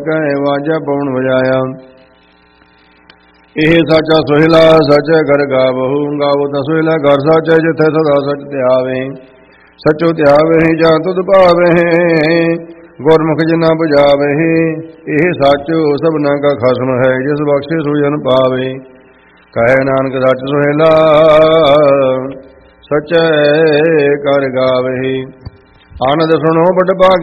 ਕਹੇ ਵਾਜਾ ਪਉਣ ਵਜਾਇਆ। ਇਹ ਸਾਚਾ ਸੁਹਿਲਾ ਸਚੈ ਕਰ ਗਾਵਹੁ, ਗਾਵੋ ਤਾਂ ਸੁਹਿਲਾ ਕਰ ਸਾਚੈ ਜਿੱਥੇ ਸਦਾ ਸਚ ਧਿਆਵੇ। ਸਚੋ ਧਿਆਵੇ ਜਾਂ ਤੁਧ ਭਾਵੇ, ਗੁਰਮੁਖ ਜਿਨਾ ਬੁਝਾਵੇ। ਇਹ ਸੱਚ ਸਭਨਾ ਕਾ ਖਸਮ ਹੈ, ਜਿਸ ਬਖਸ਼ੇ ਸੋ ਜਨ ਪਾਵੇ। ਕਹੇ ਨਾਨਕ ਸਚ ਸੁਹਿਲਾ ਸਚੈ ਕਰ ਗਾਵੇ। ਆਨੰਦ ਸੁਣੋ ਬੜ ਭਾਗੀ